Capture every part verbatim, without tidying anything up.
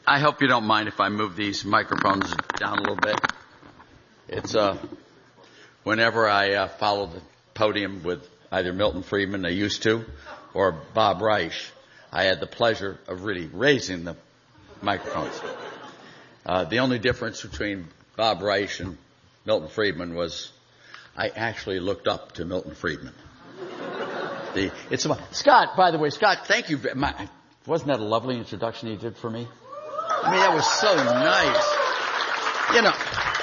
I hope you don't mind if I move these microphones down a little bit. It's uh, whenever I uh, follow the podium with either Milton Friedman, I used to, or Bob Reich, I had the pleasure of really raising the microphones. Uh, the only difference between Bob Reich and Milton Friedman was I actually looked up to Milton Friedman. The, it's about, Scott, by the way, Scott, thank you. My, wasn't that a lovely introduction you did for me? I mean, that was so nice. You know,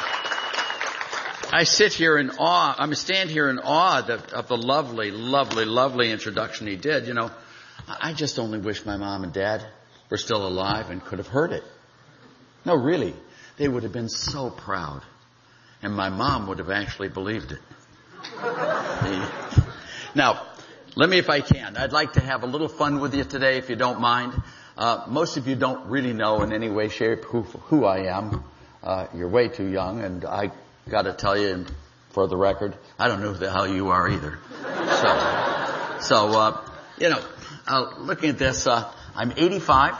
I sit here in awe, I stand here in awe of the, of the lovely, lovely, lovely introduction he did. You know, I just only wish my mom and dad were still alive and could have heard it. No, really. They would have been so proud. And my mom would have actually believed it. Now, let me, if I can, I'd like to have a little fun with you today, if you don't mind. Uh, most of you don't really know in any way, shape, who, who I am. Uh, you're way too young, and I got to tell you, and for the record, I don't know who the hell you are either. So, so uh, you know, uh, looking at this, uh, I'm eighty-five.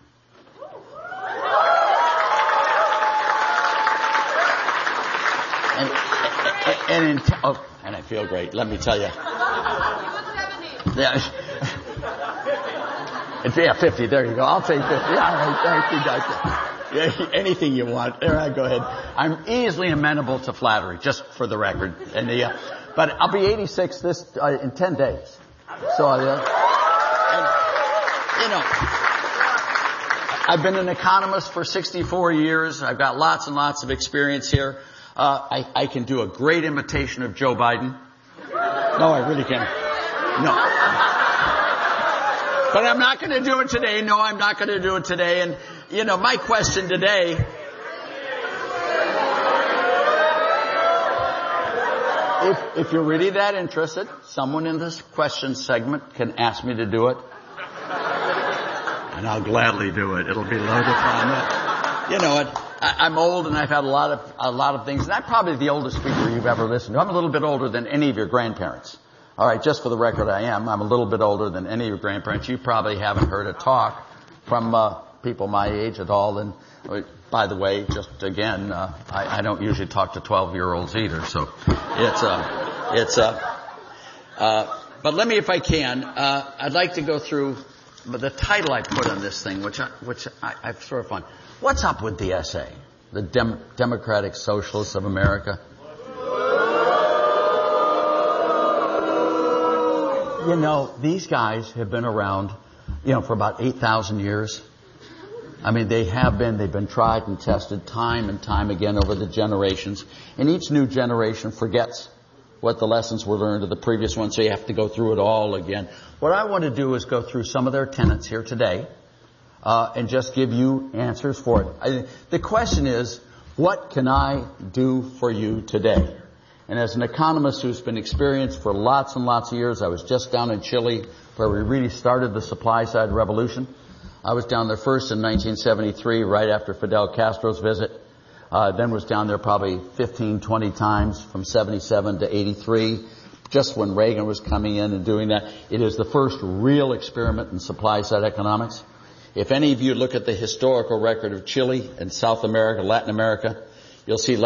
And, and, and, in t- oh, and I feel great. Let me tell you. Yeah. Yeah, fifty. There you go. I'll take fifty. Yeah, all right. Thank you, doctor. Yeah, anything you want. All right, go ahead. I'm easily amenable to flattery, just for the record. And the, uh, but I'll be eighty-six this uh, in ten days. So, uh, and, you know, I've been an economist for sixty-four years. I've got lots and lots of experience here. Uh, I, I can do a great imitation of Joe Biden. No, I really can. No. But I'm not going to do it today. No, I'm not going to do it today. And, you know, my question today, if, if you're really that interested, someone in this question segment can ask me to do it. And I'll gladly do it. It'll be loaded on it. You know, it, I, I'm old and I've had a lot of, a lot of things. And I'm probably the oldest speaker you've ever listened to. I'm a little bit older than any of your grandparents. All right, just for the record, I am. I'm a little bit older than any of your grandparents. You probably haven't heard a talk from uh, people my age at all. And uh, by the way, just again, uh, I, I don't usually talk to twelve-year-olds either. So it's uh, it's uh, uh, but let me, if I can, uh, I'd like to go through the title I put on this thing, which I, which I, I've sort of fun. What's up with the S A, the Dem- Democratic Socialists of America? You know, these guys have been around, you know, for about eight thousand years. I mean, they have been, they've been tried and tested time and time again over the generations. And each new generation forgets what the lessons were learned of the previous one, so you have to go through it all again. What I want to do is go through some of their tenets here today, uh, and just give you answers for it. I, the question is, what can I do for you today? And as an economist who's been experienced for lots and lots of years, I was just down in Chile where we really started the supply side revolution. I was down there first in nineteen seventy-three, right after Fidel Castro's visit. Uh, then was down there probably fifteen, twenty times from seventy-seven to eighty-three, just when Reagan was coming in and doing that. It is the first real experiment in supply side economics. If any of you look at the historical record of Chile and South America, Latin America, you'll see